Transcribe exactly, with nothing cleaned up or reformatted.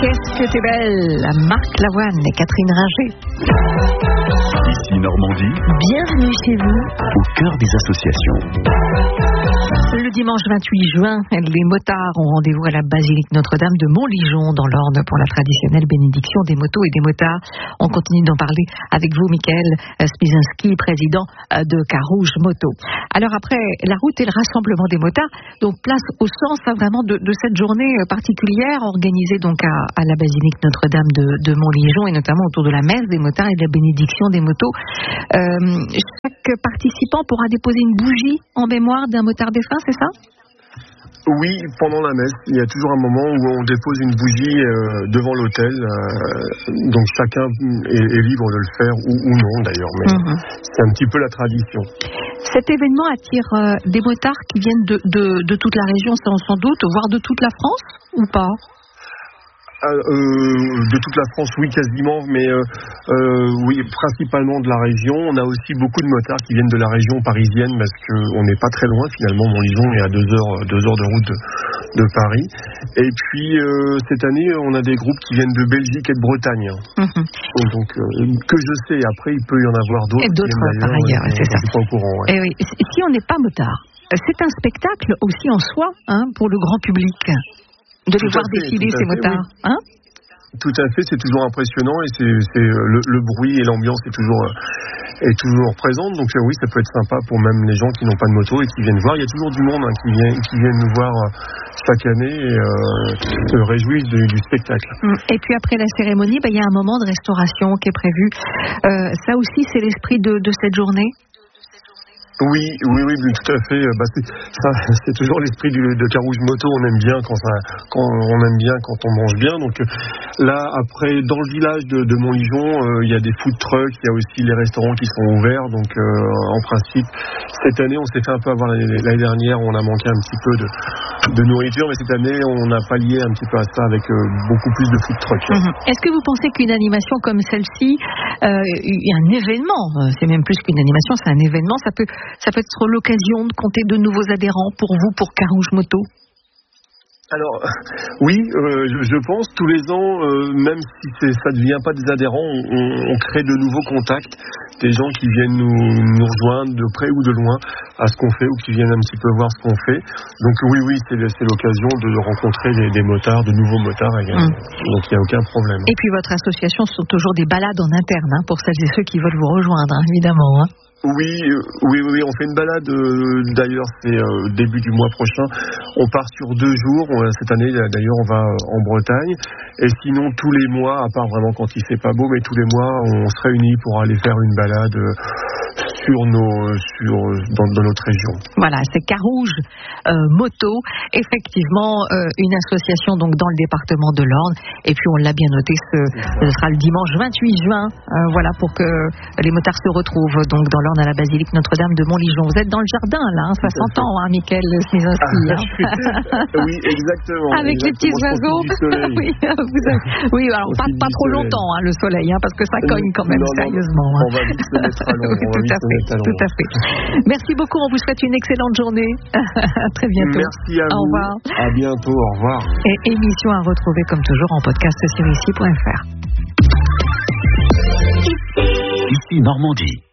Qu'est-ce que t'es belle, Marc Lavoine et Catherine Ringer. Ici Normandie. Bienvenue chez vous. Au cœur des associations. Le dimanche vingt-huit juin, les motards ont rendez-vous à la basilique Notre-Dame de Montligeon dans l'Orne pour la traditionnelle bénédiction des motos et des motards. On continue d'en parler avec vous, Michael Spizinski, président de Carouge Moto. Alors après la route et le rassemblement des motards, donc place au sens hein, vraiment de, de cette journée particulière organisée donc à, à la basilique Notre-Dame de, de Montligeon et notamment autour de la messe des motards et de la bénédiction des motos. Euh, chaque participant pourra déposer une bougie en mémoire d'un motard défunt, c'est ça ? Oui, pendant la messe, il y a toujours un moment où on dépose une bougie euh, devant l'autel. Euh, donc chacun est, est libre de le faire ou, ou non d'ailleurs, mais mmh. c'est un petit peu la tradition. Cet événement attire euh, des motards qui viennent de, de, de toute la région, sans, sans doute, voire de toute la France ou pas ? Euh, de toute la France, oui, quasiment, mais euh, euh, oui, principalement de la région. On a aussi beaucoup de motards qui viennent de la région parisienne parce qu'on n'est pas très loin finalement. Montligeon est à deux heures, deux heures de route de, de Paris. Et puis euh, cette année, on a des groupes qui viennent de Belgique et de Bretagne. Mmh. Donc euh, que je sais. Après, il peut y en avoir d'autres. Et d'autres par ailleurs, ouais, c'est ça. Je suis pas au courant. Ouais. Et oui, si on n'est pas motard, c'est un spectacle aussi en soi, hein, pour le grand public. De les voir défiler ces motards, oui. Hein ? Tout à fait, c'est toujours impressionnant et c'est, c'est le, le bruit et l'ambiance est toujours est toujours présente. Donc oui, ça peut être sympa pour même les gens qui n'ont pas de moto et qui viennent voir. Il y a toujours du monde hein, qui vient qui viennent nous voir chaque année et euh, se réjouissent du, du spectacle. Et puis après la cérémonie, bah, il y a un moment de restauration qui est prévu. Euh, ça aussi, c'est l'esprit de, de cette journée. Oui, oui, oui, tout à fait. Bah, c'est, ça, c'est toujours l'esprit du, de Carouge Moto. On aime bien quand ça, quand on aime bien quand on mange bien. Donc là, après, dans le village de, de Montligeon, euh, il y a des food trucks, il y a aussi les restaurants qui sont ouverts. Donc, euh, en principe, cette année, on s'est fait un peu avoir l'année, l'année dernière, on a manqué un petit peu de, de nourriture, mais cette année, on a pallié un petit peu à ça avec euh, beaucoup plus de food trucks. Mmh. Est-ce que vous pensez qu'une animation comme celle-ci, euh, un événement, c'est même plus qu'une animation, c'est un événement, ça peut Ça peut être l'occasion de compter de nouveaux adhérents pour vous, pour Carouge Moto ? Alors, oui, euh, je, je pense, tous les ans, euh, même si c'est, ça ne devient pas des adhérents, on, on crée de nouveaux contacts, des gens qui viennent nous, nous rejoindre de près ou de loin à ce qu'on fait ou qui viennent un petit peu voir ce qu'on fait. Donc oui, oui, c'est, c'est l'occasion de rencontrer des, des motards, de nouveaux motards également. Mmh. Donc il n'y a aucun problème. Et puis votre association, ce sont toujours des balades en interne, hein, pour celles et ceux qui veulent vous rejoindre, hein, évidemment. Hein. Oui, oui, oui, on fait une balade, euh, d'ailleurs c'est euh, début du mois prochain, on part sur deux jours, on, cette année d'ailleurs on va en Bretagne, et sinon tous les mois, à part vraiment quand il fait pas beau, mais tous les mois on se réunit pour aller faire une balade euh, sur nos, sur, dans, dans notre région. Voilà, c'est Carouge euh, Moto, effectivement euh, une association donc dans le département de l'Orne, et puis on l'a bien noté, ce, ce sera le dimanche vingt-huit juin, euh, voilà, pour que les motards se retrouvent donc dans l'Orne à la basilique Notre-Dame de Montligeon. Vous êtes dans le jardin là, hein, ça s'entend, hein, Michael Spizinski. Ah, hein. Oui, exactement. Avec exactement, les petits oiseaux. oui, vous avez... oui, alors pas, pas trop soleil. longtemps hein, le soleil, hein, parce que ça cogne quand même non, sérieusement. Non, hein. On va vite se mettre à l'ombre. Tout à fait, tout à fait. Merci beaucoup, on vous souhaite une excellente journée. À très bientôt. Merci à au vous. Revoir. À bientôt, au revoir. Et émission à retrouver comme toujours en podcast sur ici point f r. Ici Normandie.